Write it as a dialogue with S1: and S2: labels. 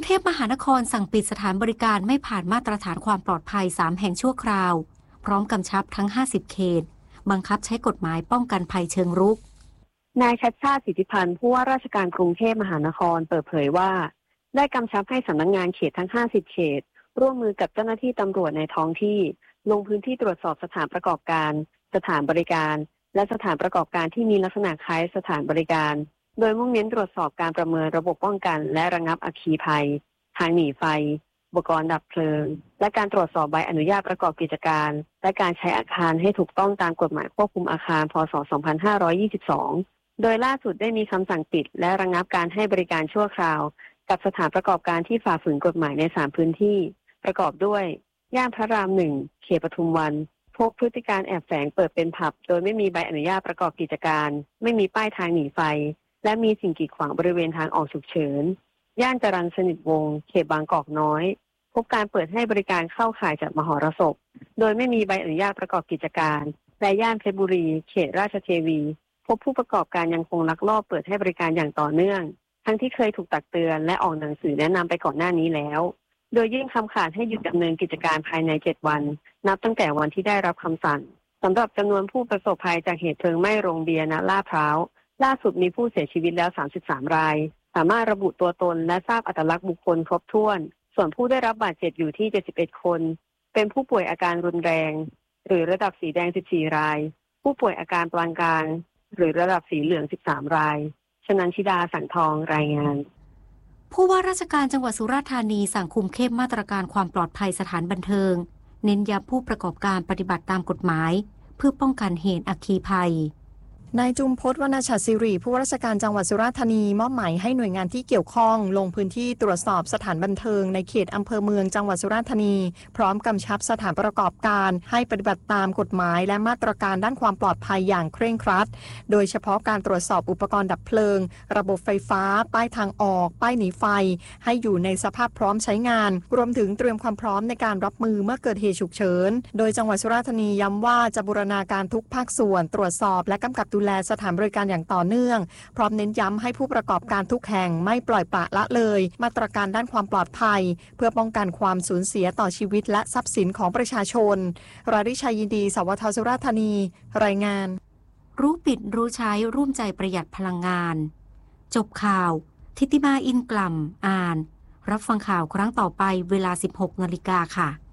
S1: เทพมหานครสั่งปิดสถานบริการไม่ผ่านมาตรฐานความปลอดภัย3แห่งชั่วคราวพร้อมกำชับทั้ง50เขตบังคับใช้กฎหมายป้องกันภัยเชิงรุก
S2: นายชัชชาติ สิทธิพันธ์ผู้ว่าราชการกรุงเทพมหานครเปิดเผยว่าได้กำชับให้สำนักงานเขตทั้ง50เขตร่วมมือกับเจ้าหน้าที่ตำรวจในท้องที่ลงพื้นที่ตรวจสอบสถานประกอบการสถานบริการและสถานประกอบการที่มีลักษณะคล้ายสถานบริการโดยมุ่งเน้นตรวจสอบการประเมินระบบป้องกันและระงับอัคคีภัยทางหนีไฟอุปกรณ์ดับเพลิงและการตรวจสอบใบอนุญาตประกอบกิจการและการใช้อาคารให้ถูกต้องตามกฎหมายควบคุมอาคารพ.ศ. 2522โดยล่าสุดได้มีคำสั่งปิดและระงับการให้บริการชั่วคราวกับสถานประกอบการที่ฝ่าฝืนกฎหมายใน3พื้นที่ประกอบด้วยย่านพระราม 1 เขตปทุมวันพบพฤติการแอบแฝงเปิดเป็นผับโดยไม่มีใบอนุญาตประกอบกิจการไม่มีป้ายทางหนีไฟและมีสิ่งกีดขวางบริเวณทางออกฉุกเฉินย่านจรัญสนิทวงศ์เขตบางกอกน้อยพบการเปิดให้บริการเข้าข่ายจัดมหรสพโดยไม่มีใบอนุญาตประกอบกิจการและย่านเพชรบุรีเขตราชเทวีพบผู้ประกอบการยังคงลักลอบเปิดให้บริการอย่างต่อเนื่องทั้งที่เคยถูกตักเตือนและออกหนังสือแนะนำไปก่อนหน้านี้แล้วโดยยื่นคำขาดให้หยุดดำเนินกิจการภายใน7วันนับตั้งแต่วันที่ได้รับคำสั่งสำหรับจำนวนผู้ประสบภัยจากเหตุเพลิงไหม้โรงเบียร์ณลาดพร้าวล่าสุดมีผู้เสียชีวิตแล้ว33รายสามารถระบุตัวตนและทราบอัตลักษณ์บุคคลครบถ้วนส่วนผู้ได้รับบาดเจ็บอยู่ที่71คนเป็นผู้ป่วยอาการรุนแรงหรือระดับสีแดง14รายผู้ป่วยอาการปานกลางหรือระดับสีเหลือง13รายชนันชิดาสังทองรายงาน
S1: ผู้ว่าราชการจังหวัดสุราษฎร์ธานีสั่งคุมเข้มมาตรการความปลอดภัยสถานบันเทิงเน้นย้ำผู้ประกอบการปฏิบัติตามกฎหมายเพื่อป้องกันเหตุอัคคีภัย
S3: นายจุมพจน์ วรรณฉัตรศิริผู้ว่าราชการจังหวัดสุราษฎร์ธานีมอบหมายให้หน่วยงานที่เกี่ยวข้องลงพื้นที่ตรวจสอบสถานบันเทิงในเขตอำเภอเมืองจังหวัดสุราษฎร์ธานีพร้อมกำชับสถานประกอบการให้ปฏิบัติตามกฎหมายและมาตรการด้านความปลอดภัยอย่างเคร่งครัดโดยเฉพาะการตรวจสอบอุปกรณ์ดับเพลิงระบบไฟฟ้าป้ายทางออกป้ายหนีไฟให้อยู่ในสภาพพร้อมใช้งานรวมถึงเตรียมความพร้อมในการรับมือเมื่อเกิดเหตุฉุกเฉินโดยจังหวัดสุราษฎร์ธานีย้ำว่าจะบูรณาการทุกภาคส่วนตรวจสอบและกำกับดูแลสถานบริการอย่างต่อเนื่องพร้อมเน้นย้ำให้ผู้ประกอบการทุกแห่งไม่ปล่อยปละละเลยมาตรการด้านความปลอดภัยเพื่อป้องกันความสูญเสียต่อชีวิตและทรัพย์สินของประชาชนราริชัยยินดีสวทสุราษฎร์ธานีรายงาน
S1: รู้ปิดรู้ใช้ร่วมใจประหยัดพลังงานจบข่าวทิติมาอินกล่ำอ่านรับฟังข่าวครั้งต่อไปเวลา 16 นาฬิกาค่ะ